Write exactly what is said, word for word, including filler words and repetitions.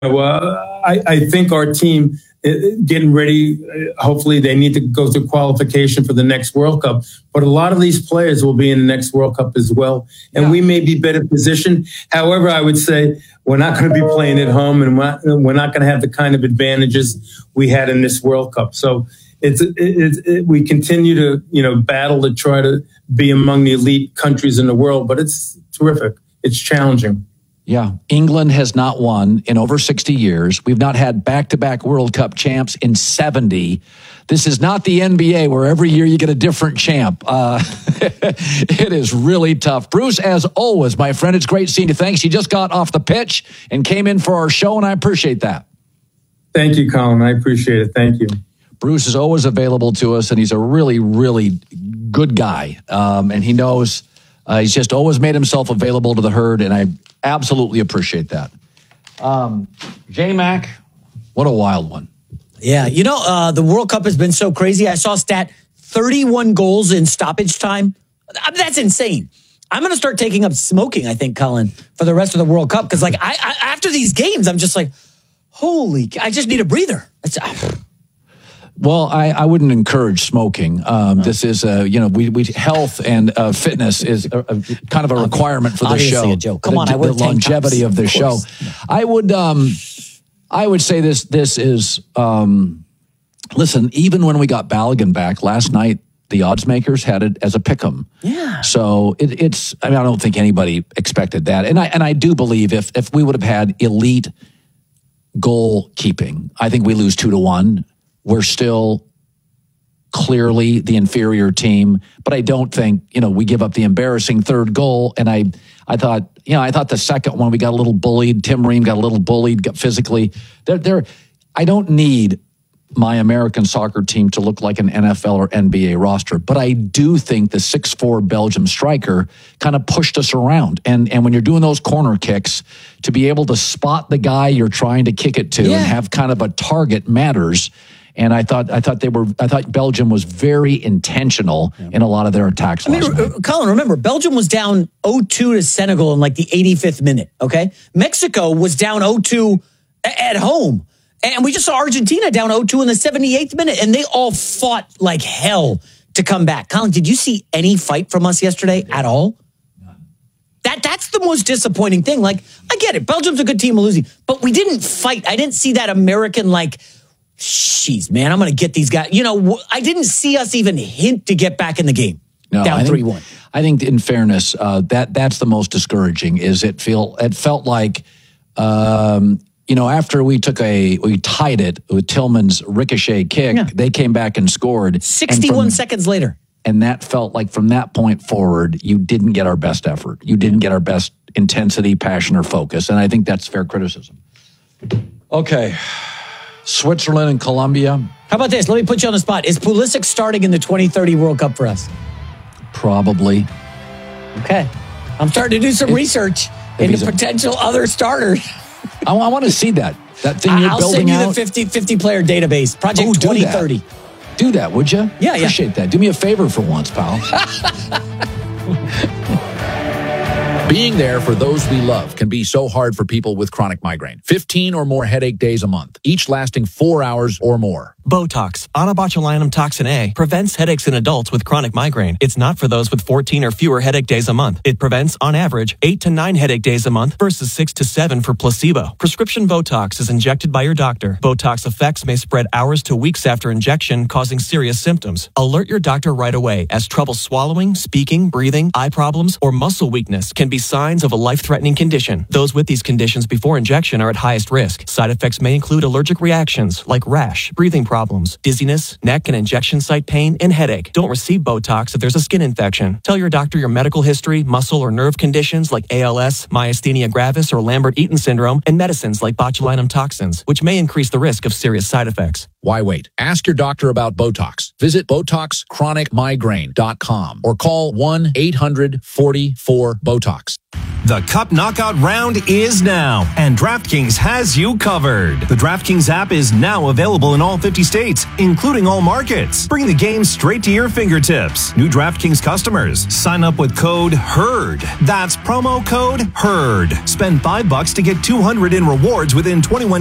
Well, I, I think our team getting ready, hopefully they need to go through qualification for the next World Cup. But a lot of these players will be in the next World Cup as well. And yeah. we may be better positioned. However, I would say we're not going to be playing at home, and we're not going to have the kind of advantages we had in this World Cup. So it's it, it, it, we continue to, you know, battle to try to be among the elite countries in the world. But it's terrific. It's challenging. Yeah, England has not won in over sixty years. We've not had back-to-back World Cup champs in seventy. This is not the N B A where every year you get a different champ. Uh, it is really tough. Bruce, as always, my friend, it's great seeing you. Thanks. You just got off the pitch and came in for our show, and I appreciate that. Thank you, Colin. I appreciate it. Thank you. Bruce is always available to us, and he's a really, really good guy. Um, and he knows uh, he's just always made himself available to the herd, and I absolutely appreciate that. Um, J-Mac, what a wild one. Yeah, you know, uh, the World Cup has been so crazy. I saw a stat, thirty-one goals in stoppage time. That's insane. I'm going to start taking up smoking, I think, Colin, for the rest of the World Cup. Because, like, I, I, after these games, I'm just like, holy, I just need a breather. It's, uh, Well, I, I wouldn't encourage smoking. Um, no. This is, uh, you know, we, we health and uh, fitness is a, a, kind of a requirement for the show. A joke. Come on, the, I wear the longevity of the of show. I would, um, I would say this. This is, um, listen. Even when we got Balogun back last night, the odds makers had it as a pick'em. Yeah. So it, it's. I mean, I don't think anybody expected that, and I and I do believe if if we would have had elite goalkeeping, I think we lose two to one. We're still clearly the inferior team, but I don't think, you know, we give up the embarrassing third goal. And I, I thought, you know, I thought the second one we got a little bullied. Tim Ream got a little bullied, got physically. They're, they're, I don't need my American soccer team to look like an N F L or N B A roster, but I do think the six foot four Belgium striker kind of pushed us around. And and when you're doing those corner kicks, to be able to spot the guy you're trying to kick it to yeah. and have kind of a target matters. And I thought, I thought they were, I thought Belgium was very intentional yeah. in a lot of their attacks. I mean, last Colin, remember, Belgium was down oh two to Senegal in like the eighty-fifth minute. Okay, Mexico was down oh two at home, and we just saw Argentina down oh two in the seventy-eighth minute, and they all fought like hell to come back. Colin, did you see any fight from us yesterday at all? That that's the most disappointing thing. Like, I get it, Belgium's a good team, we're losing, but we didn't fight. I didn't see that American like. Jeez, man, I'm going to get these guys. You know, I didn't see us even hint to get back in the game. No, down three one. I think, in fairness, uh, that that's the most discouraging. Is it feel? It felt like, um, you know, after we took a we tied it with Tillman's ricochet kick, yeah. they came back and scored sixty-one and from, seconds later, and that felt like from that point forward, you didn't get our best effort. You didn't get our best intensity, passion, or focus, and I think that's fair criticism. Okay. Switzerland and Colombia. How about this? Let me put you on the spot. Is Pulisic starting in the twenty thirty World Cup for us? Probably. Okay. I'm starting to do some if, research if into potential a, other starters. I, I want to see that. That thing you're I'll building out. I'll send you the fifty player database. Project oh, twenty thirty. Do that. do that, would you? Yeah, Appreciate yeah. that. Do me a favor for once, pal. Being there for those we love can be so hard for people with chronic migraine. fifteen or more headache days a month, each lasting four hours or more. Botox, onabotulinum toxin A, prevents headaches in adults with chronic migraine. It's not for those with fourteen or fewer headache days a month. It prevents, on average, eight to nine headache days a month versus six to seven for placebo. Prescription Botox is injected by your doctor. Botox effects may spread hours to weeks after injection, causing serious symptoms. Alert your doctor right away, as trouble swallowing, speaking, breathing, eye problems, or muscle weakness can be signs of a life-threatening condition. Those with these conditions before injection are at highest risk. Side effects may include allergic reactions like rash, breathing problems, dizziness, neck and injection site pain, and headache. Don't receive Botox if there's a skin infection. Tell your doctor your medical history, muscle or nerve conditions like A L S, myasthenia gravis, or Lambert-Eaton syndrome, and medicines like botulinum toxins, which may increase the risk of serious side effects. Why wait? Ask your doctor about Botox. Visit Botox Chronic Migraine dot com or call one eight hundred forty-four BOTOX. The Cup Knockout round is now, and DraftKings has you covered. The DraftKings app is now available in all fifty states, including all markets. Bring the game straight to your fingertips. New DraftKings customers, sign up with code HERD. That's promo code HERD. Spend five bucks to get two hundred in rewards within twenty-one